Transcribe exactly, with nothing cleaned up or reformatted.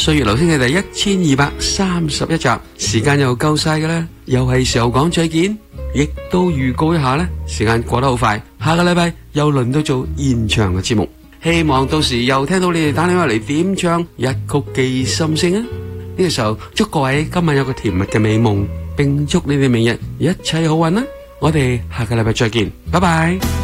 歲月留聲嘅第一千二百三十一集，時間又夠晒㗎啦，又係時候講再見，亦都預告一下呢，時間過得好快，下個禮拜又輪到做現場嘅節目，希望到時又聽到你哋打電話嚟點唱一曲寄心聲啊！呢個時候祝各位今晚有個甜蜜嘅美夢，並祝你哋明日一切好運啦！我哋下個禮拜再見，拜拜。